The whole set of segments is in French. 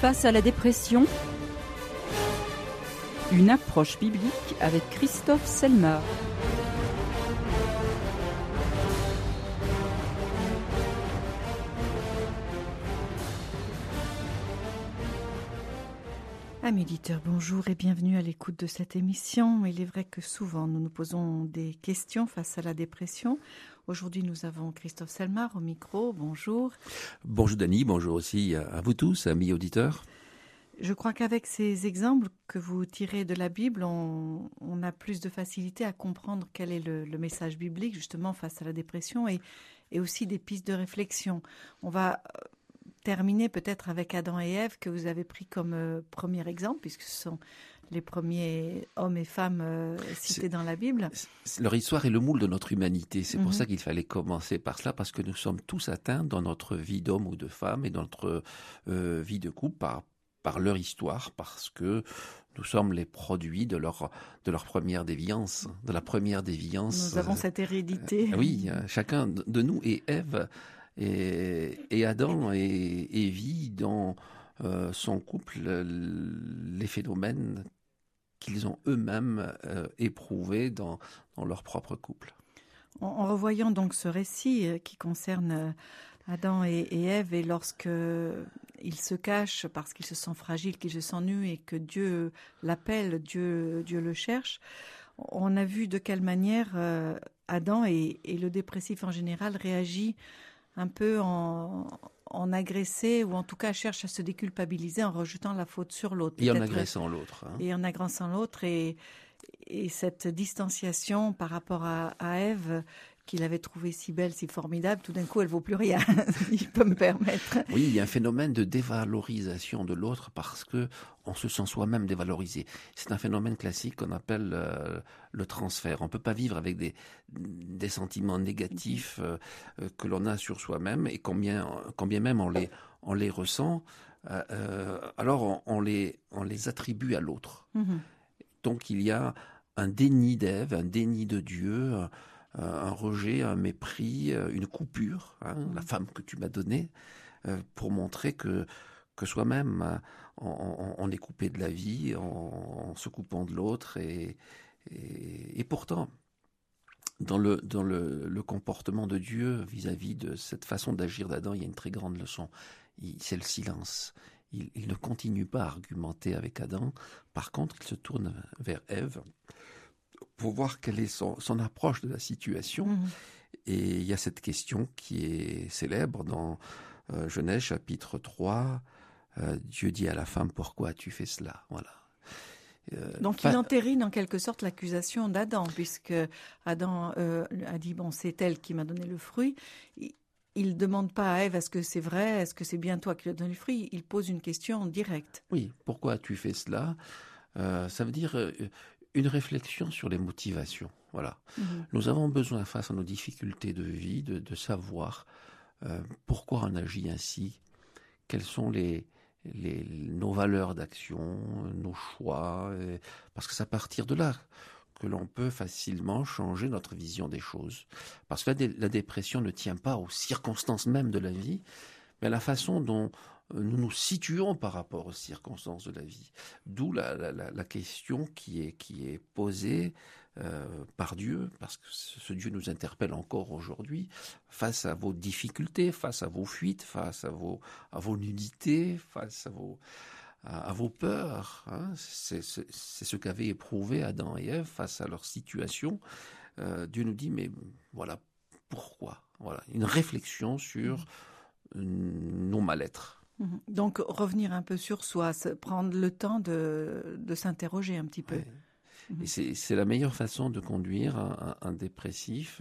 Face à la dépression, une approche biblique avec Christophe Selmar. Amis auditeurs, bonjour et bienvenue à l'écoute de cette émission. Il est vrai que souvent nous nous posons des questions face à la dépression. Aujourd'hui, nous avons Christophe Selmar au micro. Bonjour. Bonjour Dany, bonjour aussi à vous tous, amis auditeurs. Je crois qu'avec ces exemples que vous tirez de la Bible, on a plus de facilité à comprendre quel est le message biblique justement face à la dépression et aussi des pistes de réflexion. On va terminer peut-être avec Adam et Ève que vous avez pris comme premier exemple, puisque ce sont les premiers hommes et femmes cités dans la Bible. Leur histoire est le moule de notre humanité. C'est pour ça qu'il fallait commencer par cela, parce que nous sommes tous atteints dans notre vie d'homme ou de femme et dans notre vie de couple par leur histoire, parce que nous sommes les produits de leur première déviance, de la première déviance. Nous avons cette hérédité. Oui, chacun de nous et Ève et Adam et vit dans son couple les phénomènes qu'ils ont eux-mêmes éprouvés dans leur propre couple. En revoyant donc ce récit qui concerne Adam et Ève, et lorsque ils se cachent parce qu'ils se sentent fragiles, qu'ils se sentent nus et que Dieu l'appelle, Dieu le cherche, on a vu de quelle manière Adam et le dépressif en général réagit un peu en agressé, ou en tout cas cherche à se déculpabiliser en rejetant la faute sur l'autre. Et en agressant l'autre. Et en agressant l'autre, et cette distanciation par rapport à Ève, qu'il avait trouvée si belle, si formidable, tout d'un coup elle ne vaut plus rien, si je peux me permettre. Oui, il y a un phénomène de dévalorisation de l'autre parce qu'on se sent soi-même dévalorisé. C'est un phénomène classique qu'on appelle le transfert. On ne peut pas vivre avec des sentiments négatifs que l'on a sur soi-même, et quand bien même on les ressent, alors on les attribue à l'autre. Donc il y a un déni d'Ève, un déni de Dieu, un rejet, un mépris, une coupure, la femme que tu m'as donnée, pour montrer que soi-même, on est coupé de la vie en se coupant de l'autre. Et pourtant, dans le comportement de Dieu vis-à-vis de cette façon d'agir d'Adam, il y a une très grande leçon. C'est le silence. Il ne continue pas à argumenter avec Adam. Par contre, il se tourne vers Ève pour voir quelle est son approche de la situation. Et il y a cette question qui est célèbre dans Genèse chapitre 3. Dieu dit à la femme, pourquoi as-tu fait cela? Voilà. Donc il entérine en quelque sorte l'accusation d'Adam, puisque Adam a dit, bon, c'est elle qui m'a donné le fruit. Il ne demande pas à Ève, est-ce que c'est vrai, est-ce que c'est bien toi qui lui as donné le fruit? Il pose une question directe. Oui, pourquoi as-tu fait cela? Ça veut dire une réflexion sur les motivations. Voilà. Nous avons besoin, face à nos difficultés de vie, de savoir pourquoi on agit ainsi, quelles sont nos valeurs d'action, nos choix, parce que c'est à partir de là que l'on peut facilement changer notre vision des choses. Parce que la dépression ne tient pas aux circonstances même de la vie, mais à la façon dont nous nous situons par rapport aux circonstances de la vie. D'où la question qui est posée par Dieu, parce que ce Dieu nous interpelle encore aujourd'hui, face à vos difficultés, face à vos fuites, face à vos nudités, face à vos peurs. C'est ce qu'avaient éprouvé Adam et Ève face à leur situation. Dieu nous dit, mais voilà, pourquoi? Voilà, une réflexion sur nos mal-être. Donc revenir un peu sur soi, prendre le temps de s'interroger un petit peu. Ouais. Et c'est la meilleure façon de conduire un dépressif,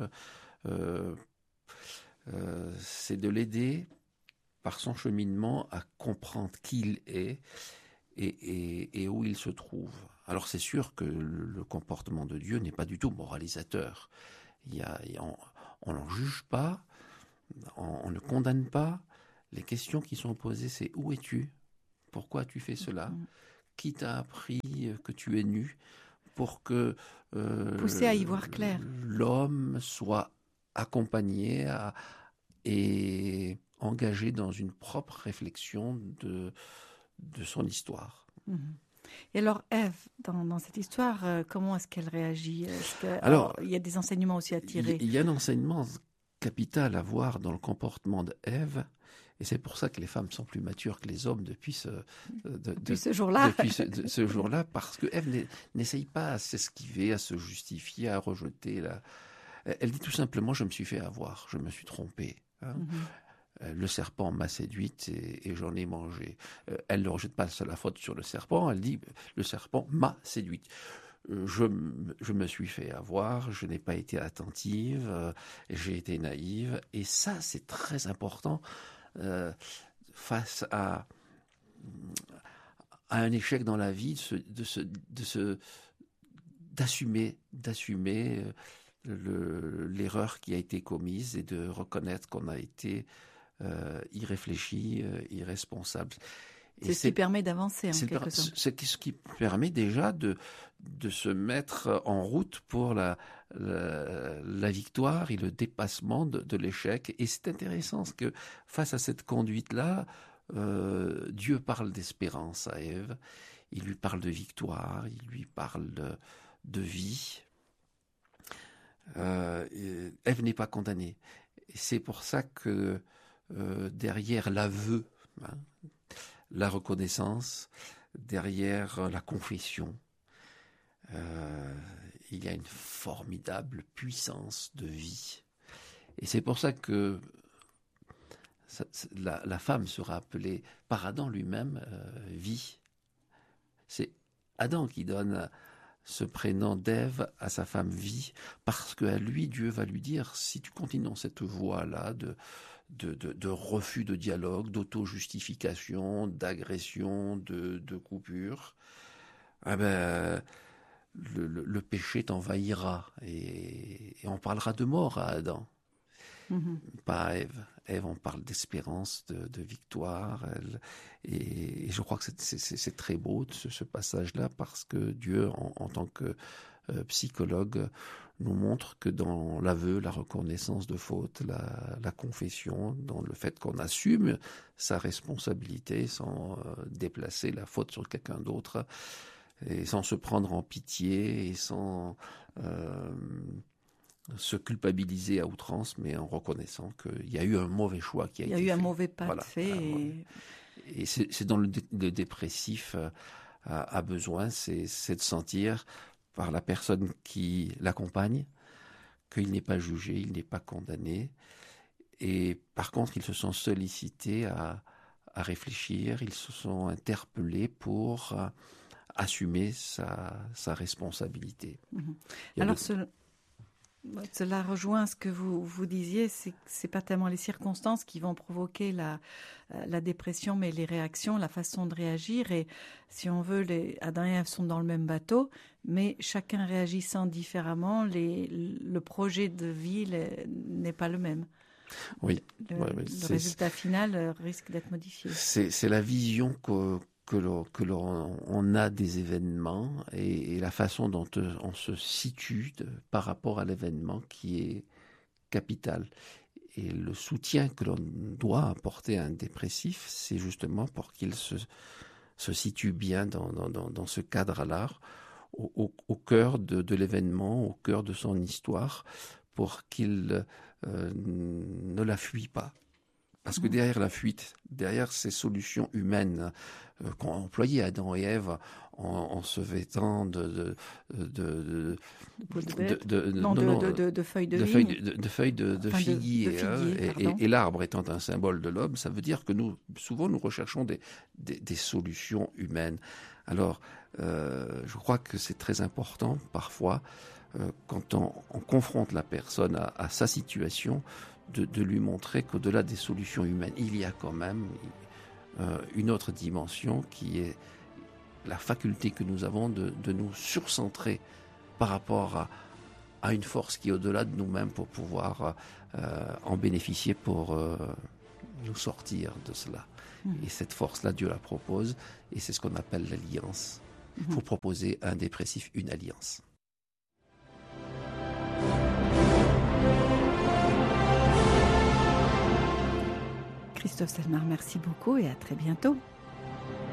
c'est de l'aider par son cheminement à comprendre qui il est et où il se trouve. Alors c'est sûr que le comportement de Dieu n'est pas du tout moralisateur. On n'en juge pas, on ne condamne pas. Les questions qui sont posées, c'est où es-tu? Pourquoi as-tu fait cela? Qui t'a appris que tu es nu? Pour que pousser à y voir clair. L'homme soit accompagné et engagé dans une propre réflexion son histoire. Et alors, Ève, dans cette histoire, comment est-ce qu'elle réagit? Alors, il y a des enseignements aussi à tirer. Il y a un enseignement capital à voir dans le comportement d'Ève, et c'est pour ça que les femmes sont plus matures que les hommes depuis ce jour-là. Depuis ce jour-là, parce que Ève n'essaye pas à s'esquiver, à se justifier, à rejeter. Elle dit tout simplement, je me suis fait avoir, je me suis trompée. Hein. Le serpent m'a séduite et j'en ai mangé. Elle ne rejette pas la faute sur le serpent, elle dit, le serpent m'a séduite. Je me suis fait avoir, je n'ai pas été attentive, j'ai été naïve. Et ça, c'est très important face à un échec dans la vie, d'assumer l'erreur qui a été commise et de reconnaître qu'on a été irréfléchi, irresponsable. C'est ce qui permet d'avancer, en quelque sorte. C'est ce qui permet déjà de se mettre en route pour la victoire et le dépassement de l'échec. Et c'est intéressant parce que face à cette conduite-là, Dieu parle d'espérance à Ève, il lui parle de victoire, il lui parle de vie. Ève n'est pas condamnée. Et c'est pour ça que derrière l'aveu, la reconnaissance, derrière la confession, il y a une formidable puissance de vie. Et c'est pour ça que la femme sera appelée par Adam lui-même vie. C'est Adam qui donne ce prénom d'Ève à sa femme vie, parce qu'à lui, Dieu va lui dire, si tu continues dans cette voie-là de refus de dialogue, d'auto-justification, d'agression, de coupure, eh ben, le péché t'envahira et on parlera de mort à Adam, pas à Ève. Ève, on parle d'espérance, de victoire, et je crois que c'est très beau ce passage-là, parce que Dieu, en tant que psychologue, nous montre que dans l'aveu, la reconnaissance de faute, la confession, dans le fait qu'on assume sa responsabilité sans déplacer la faute sur quelqu'un d'autre, et sans se prendre en pitié, et sans se culpabiliser à outrance, mais en reconnaissant qu'il y a eu un mauvais choix qui a été fait. Il y a eu un mauvais pas fait. Et c'est dans le dépressif a besoin, c'est de sentir par la personne qui l'accompagne qu'il n'est pas jugé, il n'est pas condamné. Et par contre, ils se sont sollicités à réfléchir, ils se sont interpellés pour assumer sa responsabilité. Alors, cela rejoint ce que vous disiez, c'est pas tellement les circonstances qui vont provoquer la dépression, mais les réactions, la façon de réagir. Et si on veut, Adam et Ève sont dans le même bateau, mais chacun réagissant différemment, le projet de vie n'est pas le même. Oui. Le résultat final risque d'être modifié. C'est la vision que l'on a des événements et la façon dont on se situe par rapport à l'événement qui est capital. Et le soutien que l'on doit apporter à un dépressif, c'est justement pour qu'il se situe bien dans ce cadre-là, au cœur de l'événement, au cœur de son histoire, pour qu'il ne la fuit pas. Parce que derrière la fuite, derrière ces solutions humaines qu'ont employées Adam et Ève en se vêtant de feuilles de vigne, de feuilles de figuier, et l'arbre étant un symbole de l'homme, ça veut dire que souvent nous recherchons des solutions humaines. Alors, je crois que c'est très important parfois quand on confronte la personne à sa situation, de lui montrer qu'au-delà des solutions humaines, il y a quand même une autre dimension qui est la faculté que nous avons de nous surcentrer par rapport à une force qui est au-delà de nous-mêmes pour pouvoir en bénéficier pour nous sortir de cela. Et cette force-là, Dieu la propose, et c'est ce qu'on appelle l'alliance. Il faut proposer à un dépressif une alliance. Christophe Selmar, merci beaucoup et à très bientôt.